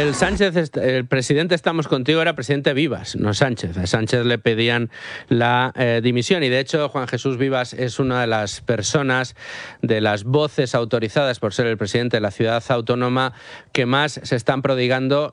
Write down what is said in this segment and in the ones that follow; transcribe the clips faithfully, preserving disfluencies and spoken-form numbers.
el Sánchez, el presidente Estamos Contigo era presidente Vivas, no Sánchez. A Sánchez le pedían la eh, dimisión y de hecho Juan Jesús Vivas es una de las personas, de las voces autorizadas por ser el presidente de la ciudad autónoma que más se están prodigando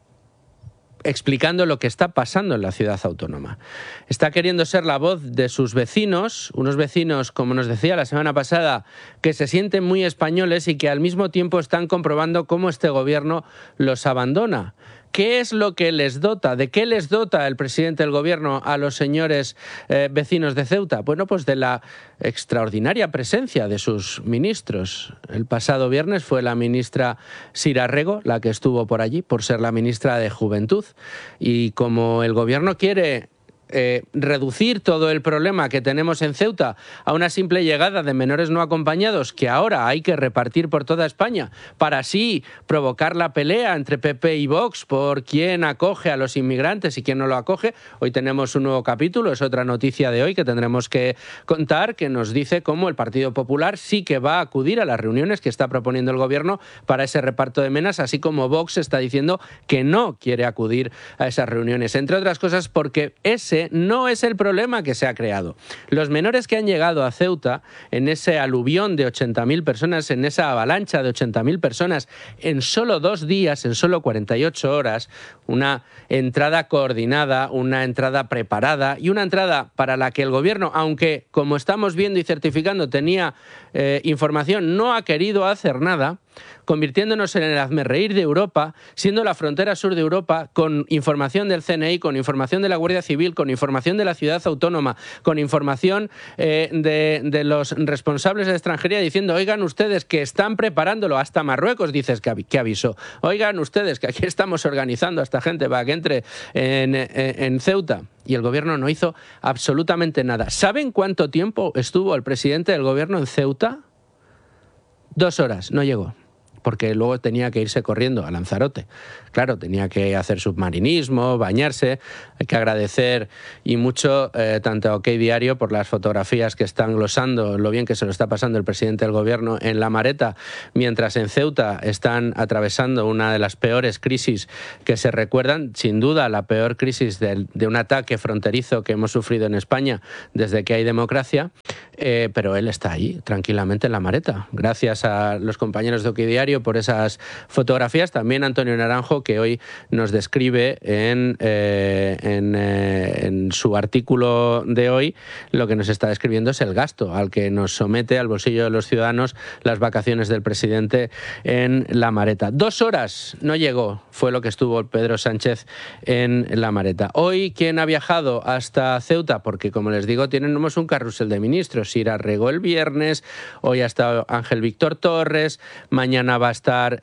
explicando lo que está pasando en la ciudad autónoma. Está queriendo ser la voz de sus vecinos, unos vecinos, como nos decía la semana pasada, que se sienten muy españoles y que al mismo tiempo están comprobando cómo este gobierno los abandona. ¿Qué es lo que les dota? ¿De qué les dota el presidente del gobierno a los señores eh, vecinos de Ceuta? Bueno, pues de la extraordinaria presencia de sus ministros. El pasado viernes fue la ministra Sira Rego la que estuvo por allí, por ser la ministra de Juventud. Y como el gobierno quiere Eh, reducir todo el problema que tenemos en Ceuta a una simple llegada de menores no acompañados que ahora hay que repartir por toda España para así provocar la pelea entre P P y Vox por quién acoge a los inmigrantes y quién no lo acoge. Hoy tenemos un nuevo capítulo, es otra noticia de hoy que tendremos que contar, que nos dice cómo el Partido Popular sí que va a acudir a las reuniones que está proponiendo el gobierno para ese reparto de menas, así como Vox está diciendo que no quiere acudir a esas reuniones, entre otras cosas porque ese no es el problema que se ha creado. Los menores que han llegado a Ceuta, en ese aluvión de ochenta mil personas, en esa avalancha de ochenta mil personas, en solo dos días, en solo cuarenta y ocho horas, una entrada coordinada, una entrada preparada y una entrada para la que el gobierno, aunque como estamos viendo y certificando tenía eh, información, no ha querido hacer nada, convirtiéndonos en el hazmerreír de Europa, siendo la frontera sur de Europa, con información del C N I, con información de la Guardia Civil, con información de la ciudad autónoma, con información eh, de, de los responsables de extranjería, diciendo, oigan ustedes que están preparándolo, hasta Marruecos dices que, que avisó, oigan ustedes que aquí estamos organizando a esta gente para que entre en, en, en Ceuta. Y el gobierno no hizo absolutamente nada. ¿Saben cuánto tiempo estuvo el presidente del gobierno en Ceuta? Dos horas, no llegó, porque luego tenía que irse corriendo a Lanzarote. Claro, tenía que hacer submarinismo, bañarse. Hay que agradecer y mucho eh, tanto a OK Diario por las fotografías que están glosando lo bien que se lo está pasando el presidente del gobierno en La Mareta, mientras en Ceuta están atravesando una de las peores crisis que se recuerdan, sin duda la peor crisis de, de un ataque fronterizo que hemos sufrido en España desde que hay democracia, eh, pero él está ahí tranquilamente en La Mareta. Gracias a los compañeros de OK Diario por esas fotografías, también Antonio Naranjo, que hoy nos describe en, eh, en, eh, en su artículo de hoy, lo que nos está describiendo es el gasto al que nos somete al bolsillo de los ciudadanos las vacaciones del presidente en La Mareta. Dos horas no llegó, fue lo que estuvo Pedro Sánchez en La Mareta. Hoy, ¿quién ha viajado hasta Ceuta? Porque, como les digo, tenemos un carrusel de ministros. Sira Rego el viernes, hoy ha estado Ángel Víctor Torres, mañana va a estar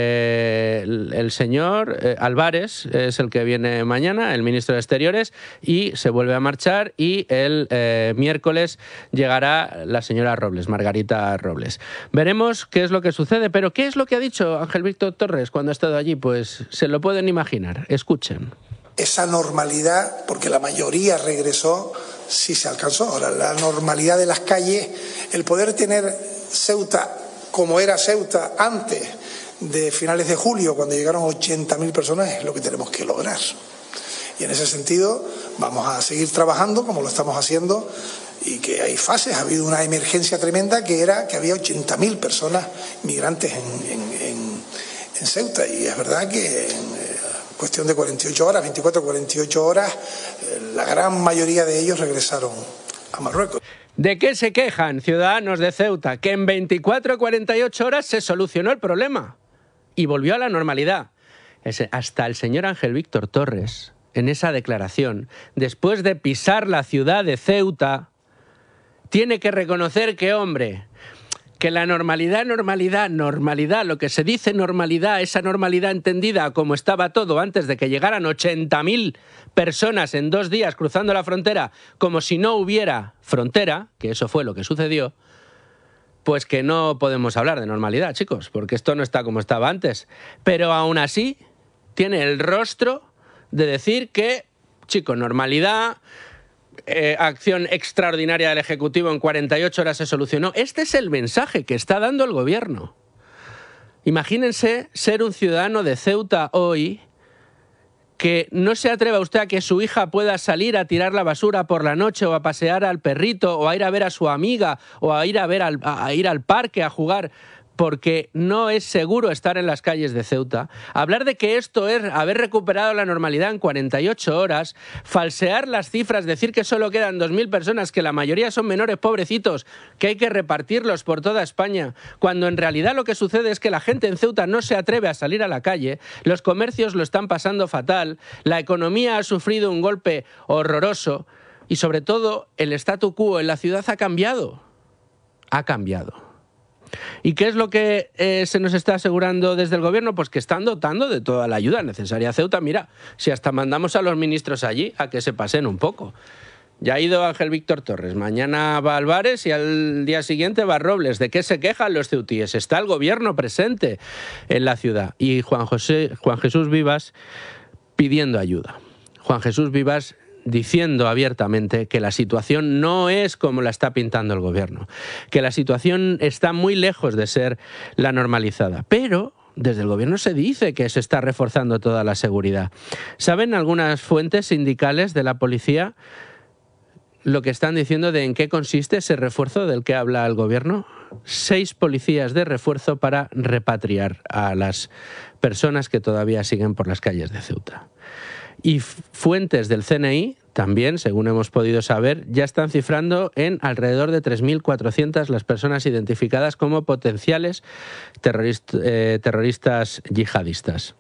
eh, el, el señor eh, Álvarez, es el que viene mañana, el ministro de Exteriores, y se vuelve a marchar y el eh, miércoles llegará la señora Robles, Margarita Robles. Veremos qué es lo que sucede, pero ¿qué es lo que ha dicho Ángel Víctor Torres cuando ha estado allí? Pues se lo pueden imaginar. Escuchen. Esa normalidad, porque la mayoría regresó, sí se alcanzó. Ahora, la normalidad de las calles, el poder tener Ceuta como era Ceuta antes de finales de julio, cuando llegaron ochenta mil personas, es lo que tenemos que lograr. Y en ese sentido vamos a seguir trabajando como lo estamos haciendo, y que hay fases. Ha habido una emergencia tremenda que era que había ochenta mil personas migrantes en, en, en, en Ceuta, y es verdad que en eh, cuestión de cuarenta y ocho horas, veinticuatro a cuarenta y ocho horas, eh, la gran mayoría de ellos regresaron a Marruecos. ¿De qué se quejan ciudadanos de Ceuta? Que en veinticuatro a cuarenta y ocho horas se solucionó el problema y volvió a la normalidad. Hasta el señor Ángel Víctor Torres, en esa declaración, después de pisar la ciudad de Ceuta, tiene que reconocer que, hombre, que la normalidad, normalidad, normalidad, lo que se dice normalidad, esa normalidad entendida como estaba todo antes de que llegaran ochenta mil personas en dos días cruzando la frontera, como si no hubiera frontera, que eso fue lo que sucedió, pues que no podemos hablar de normalidad, chicos, porque esto no está como estaba antes. Pero aún así tiene el rostro de decir que, chicos, normalidad, eh, acción extraordinaria del Ejecutivo, en cuarenta y ocho horas se solucionó. Este es el mensaje que está dando el gobierno. Imagínense ser un ciudadano de Ceuta hoy que no se atreva usted a que su hija pueda salir a tirar la basura por la noche o a pasear al perrito o a ir a ver a su amiga o a ir a, ver al, a ir al parque a jugar porque no es seguro estar en las calles de Ceuta. Hablar de que esto es haber recuperado la normalidad en cuarenta y ocho horas, falsear las cifras, decir que solo quedan dos mil personas, que la mayoría son menores pobrecitos, que hay que repartirlos por toda España, cuando en realidad lo que sucede es que la gente en Ceuta no se atreve a salir a la calle, los comercios lo están pasando fatal, la economía ha sufrido un golpe horroroso y sobre todo el statu quo en la ciudad ha cambiado. Ha cambiado. ¿Y qué es lo que eh, se nos está asegurando desde el gobierno? Pues que están dotando de toda la ayuda necesaria a Ceuta. Mira, si hasta mandamos a los ministros allí a que se pasen un poco. Ya ha ido Ángel Víctor Torres, mañana va Álvarez y al día siguiente va Robles. ¿De qué se quejan los ceutíes? Está el gobierno presente en la ciudad. Y Juan, José, Juan Jesús Vivas pidiendo ayuda. Juan Jesús Vivas diciendo abiertamente que la situación no es como la está pintando el gobierno, que la situación está muy lejos de ser la normalizada, pero desde el gobierno se dice que se está reforzando toda la seguridad. ¿Saben algunas fuentes sindicales de la policía lo que están diciendo de en qué consiste ese refuerzo del que habla el gobierno? Seis policías de refuerzo para repatriar a las personas que todavía siguen por las calles de Ceuta. Y fuentes del C N I también, según hemos podido saber, ya están cifrando en alrededor de tres mil cuatrocientas las personas identificadas como potenciales terrorist, eh, terroristas yihadistas.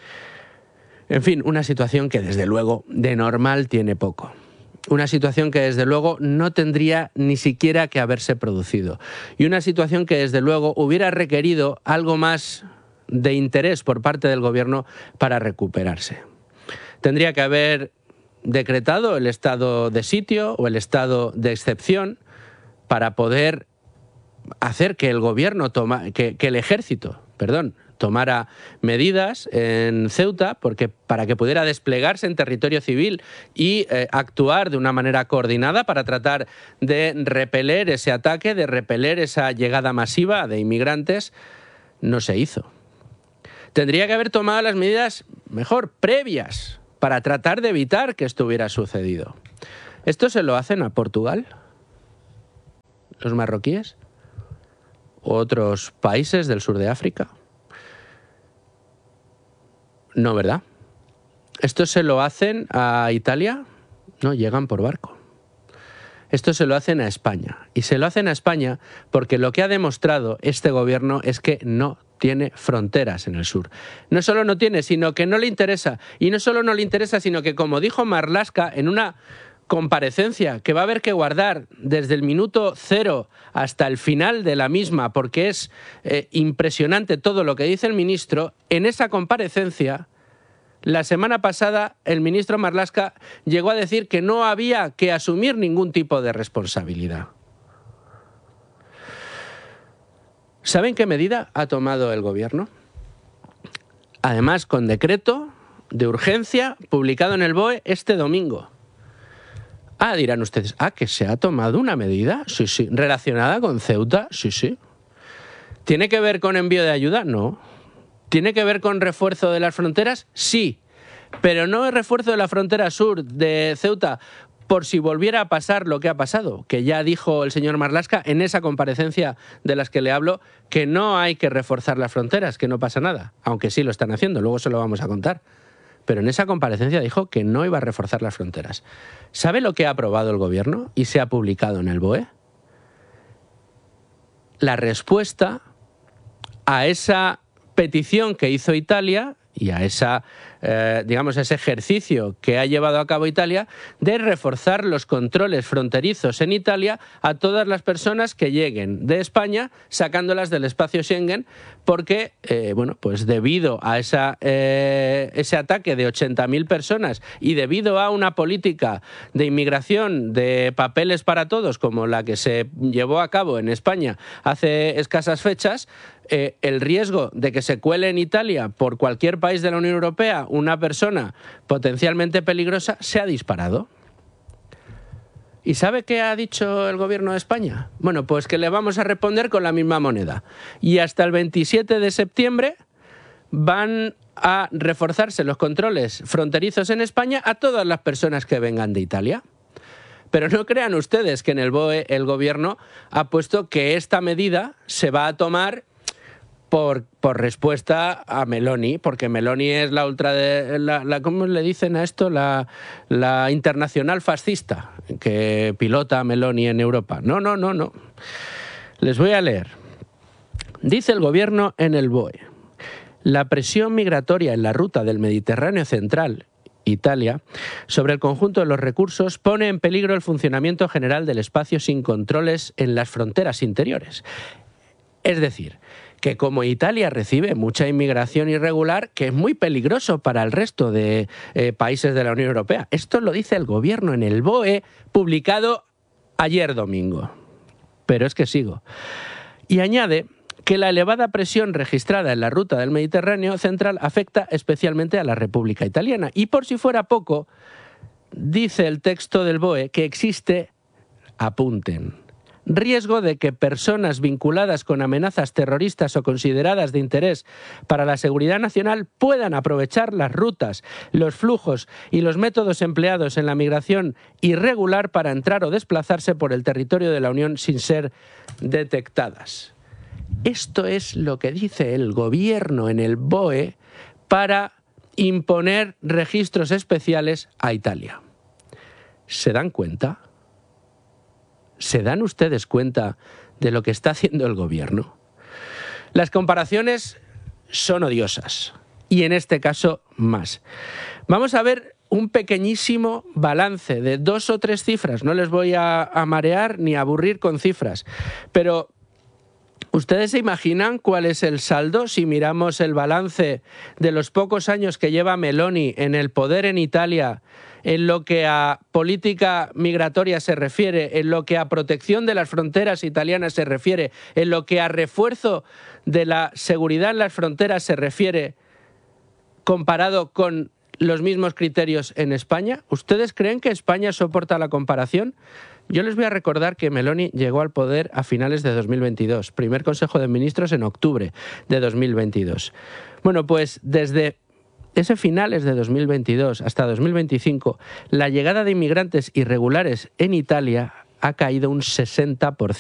En fin, una situación que desde luego de normal tiene poco. Una situación que desde luego no tendría ni siquiera que haberse producido. Y una situación que desde luego hubiera requerido algo más de interés por parte del gobierno para recuperarse. Tendría que haber decretado el estado de sitio o el estado de excepción para poder hacer que el gobierno toma, que, que el ejército, perdón, tomara medidas en Ceuta porque para que pudiera desplegarse en territorio civil y eh, actuar de una manera coordinada para tratar de repeler ese ataque, de repeler esa llegada masiva de inmigrantes, no se hizo. Tendría que haber tomado las medidas mejor previas para tratar de evitar que esto hubiera sucedido. ¿Esto se lo hacen a Portugal? ¿Los marroquíes? ¿O otros países del sur de África? No, ¿verdad? ¿Esto se lo hacen a Italia? No, llegan por barco. Esto se lo hacen a España. Y se lo hacen a España porque lo que ha demostrado este gobierno es que no tiene fronteras en el sur. No solo no tiene, sino que no le interesa. Y no solo no le interesa, sino que, como dijo Marlaska en una comparecencia que va a haber que guardar desde el minuto cero hasta el final de la misma, porque es eh, impresionante todo lo que dice el ministro, en esa comparecencia, la semana pasada, el ministro Marlaska llegó a decir que no había que asumir ningún tipo de responsabilidad. ¿Saben qué medida ha tomado el gobierno? Además, con decreto de urgencia publicado en el B O E este domingo. Ah, dirán ustedes, ah, que se ha tomado una medida, sí, sí, relacionada con Ceuta, sí, sí. ¿Tiene que ver con envío de ayuda? No. ¿Tiene que ver con refuerzo de las fronteras? Sí, pero no el refuerzo de la frontera sur de Ceuta por si volviera a pasar lo que ha pasado, que ya dijo el señor Marlaska en esa comparecencia de las que le hablo, que no hay que reforzar las fronteras, que no pasa nada, aunque sí lo están haciendo, luego se lo vamos a contar. Pero en esa comparecencia dijo que no iba a reforzar las fronteras. ¿Sabe lo que ha aprobado el gobierno y se ha publicado en el B O E? La respuesta a esa petición que hizo Italia y a esa, eh, digamos, ese ejercicio que ha llevado a cabo Italia de reforzar los controles fronterizos en Italia a todas las personas que lleguen de España, sacándolas del espacio Schengen, porque, eh, bueno, pues debido a esa, eh, ese ataque de ochenta mil personas y debido a una política de inmigración de papeles para todos, como la que se llevó a cabo en España hace escasas fechas, Eh, el riesgo de que se cuele en Italia por cualquier país de la Unión Europea una persona potencialmente peligrosa se ha disparado. ¿Y sabe qué ha dicho el gobierno de España? Bueno, pues que le vamos a responder con la misma moneda. Y hasta el veintisiete de septiembre van a reforzarse los controles fronterizos en España a todas las personas que vengan de Italia. Pero no crean ustedes que en el B O E el gobierno ha puesto que esta medida se va a tomar por, por respuesta a Meloni, porque Meloni es la ultra de, la, la ¿cómo le dicen a esto? La, la internacional fascista que pilota a Meloni en Europa. No, no, no, no. Les voy a leer. Dice el gobierno en el B O E: la presión migratoria en la ruta del Mediterráneo central, Italia, sobre el conjunto de los recursos pone en peligro el funcionamiento general del espacio sin controles en las fronteras interiores. Es decir, que como Italia recibe mucha inmigración irregular, que es muy peligroso para el resto de eh, países de la Unión Europea. Esto lo dice el gobierno en el B O E, publicado ayer domingo. Pero es que sigo. Y añade que la elevada presión registrada en la ruta del Mediterráneo central afecta especialmente a la República Italiana. Y por si fuera poco, dice el texto del B O E que existe, apunten, riesgo de que personas vinculadas con amenazas terroristas o consideradas de interés para la seguridad nacional puedan aprovechar las rutas, los flujos y los métodos empleados en la migración irregular para entrar o desplazarse por el territorio de la Unión sin ser detectadas. Esto es lo que dice el gobierno en el B O E para imponer registros especiales a Italia. ¿Se dan cuenta? ¿Se dan ustedes cuenta de lo que está haciendo el gobierno? Las comparaciones son odiosas, y en este caso más. Vamos a ver un pequeñísimo balance de dos o tres cifras. No les voy a, a marear ni a aburrir con cifras, pero ¿ustedes se imaginan cuál es el saldo si miramos el balance de los pocos años que lleva Meloni en el poder en Italia, en lo que a política migratoria se refiere, en lo que a protección de las fronteras italianas se refiere, en lo que a refuerzo de la seguridad en las fronteras se refiere, comparado con los mismos criterios en España? ¿Ustedes creen que España soporta la comparación? Yo les voy a recordar que Meloni llegó al poder a finales de dos mil veintidós, primer Consejo de Ministros en octubre de dos mil veintidós. Bueno, pues desde ese finales de dos mil veintidós hasta dos mil veinticinco, la llegada de inmigrantes irregulares en Italia ha caído un sesenta por ciento.